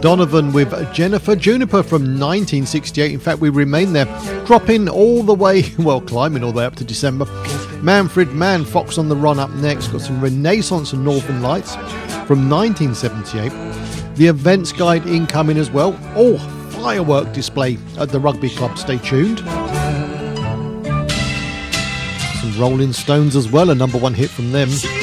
Donovan with Jennifer Juniper from 1968. In fact, we remain there, dropping all the way, well, climbing all the way up to December. Manfred Mann, Fox on the Run up next. Got some Renaissance and Northern Lights from 1978. The Events Guide incoming as well. Oh, firework display at the Rugby Club. Stay tuned. Some Rolling Stones as well, a number one hit from them.